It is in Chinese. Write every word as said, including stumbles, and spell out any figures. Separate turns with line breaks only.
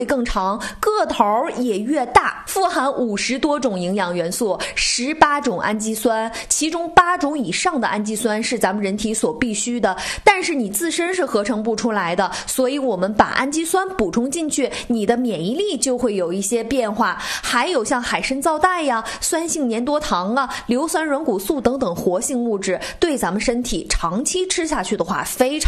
更长，个头也越大，富含五十多种营养元素，十八种氨基酸，其中八种以上的氨基酸是咱们人体所必须的，但是你自身是合成不出来的，所以我们把氨基酸补充进去，你的免疫力就会有一些变化。还有像海参皂苷呀、酸性粘多糖啊、硫酸软骨素等等活性物质，对咱们身体长期吃下去的话非常